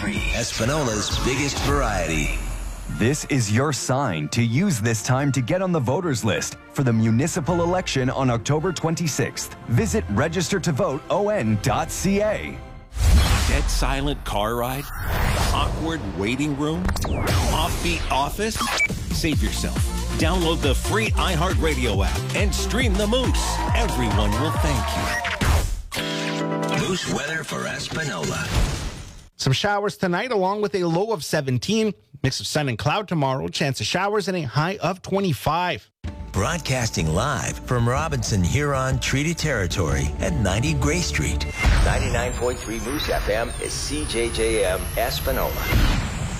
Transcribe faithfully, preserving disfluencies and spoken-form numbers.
three, Espinola's biggest variety. This is your sign to use this time to get on the voters list for the municipal election on October twenty-sixth. Visit register to vote O N dot C A. Dead silent car ride? Awkward waiting room? Offbeat office? Save yourself. Download the free iHeartRadio app and stream the Moose. Everyone will thank you. Moose weather for Espinola. Some showers tonight along with a low of seventeen. Mix of sun and cloud tomorrow. Chance of showers and a high of twenty-five. Broadcasting live from Robinson Huron Treaty Territory at ninety Gray Street. ninety-nine point three Moose F M is C J J M Espinola.